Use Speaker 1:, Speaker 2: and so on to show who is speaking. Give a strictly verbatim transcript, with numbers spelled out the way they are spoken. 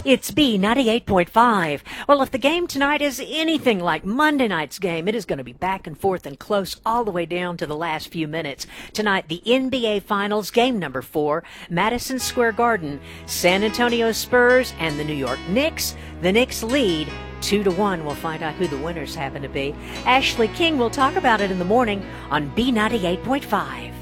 Speaker 1: It's B ninety-eight point five. Well, if the game tonight is anything like Monday night's game, it is going to be back and forth and close all the way down to the last few minutes. Tonight, the N B A Finals, game number four, Madison Square Garden, San Antonio Spurs and the New York Knicks. The Knicks lead two to one. We'll find out who the winners happen to be. Ashley King will talk about it in the morning on B ninety-eight point five.